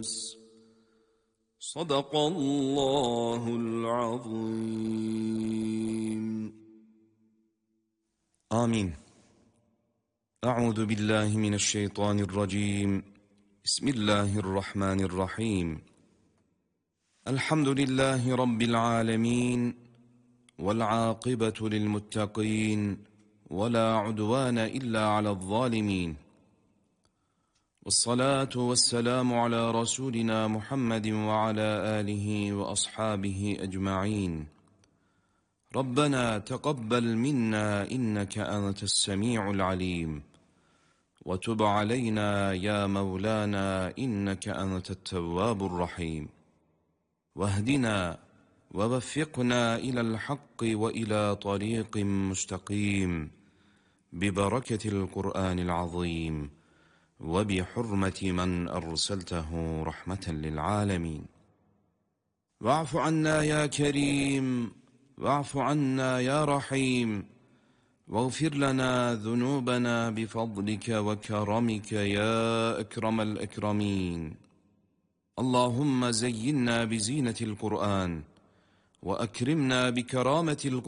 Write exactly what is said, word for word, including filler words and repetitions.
الناس. صدق الله العظيم. آمين. أعوذ بالله من الشيطان الرجيم. بسم الله الرحمن الرحيم. الحمد لله رب العالمين، والعاقبة للمتقين، ولا عدوان إلا على الظالمين، والصلاة والسلام على رسولنا محمد وعلى آله وأصحابه أجمعين. ربنا تقبل منا إنك أنت السميع العليم، وتب علينا يا مولانا إنك أنت التواب الرحيم، واهدنا ووفقنا إلى الحق وإلى طريق مستقيم ببركة القرآن العظيم وبحرمة من أرسلته رحمة للعالمين. واعف عنا يا كريم، واعف عنا يا رحيم، واغفر لنا ذنوبنا بفضلك وكرمك يا أكرم الأكرمين. اللهم زينا بزينة القرآن، وأكرمنا بكرامة القرآن